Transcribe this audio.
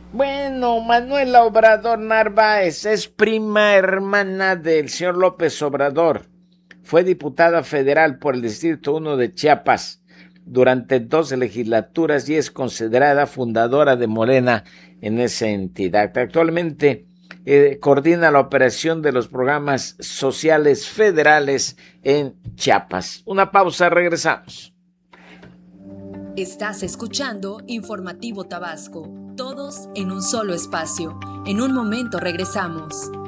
Bueno, Manuela Obrador Narváez es prima hermana del señor López Obrador. Fue diputada federal por el Distrito 1 de Chiapas durante 12 legislaturas y es considerada fundadora de Morena en esa entidad. Actualmente coordina la operación de los programas sociales federales en Chiapas. Una pausa, regresamos. Estás escuchando Informativo Tabasco, todos en un solo espacio. En un momento regresamos.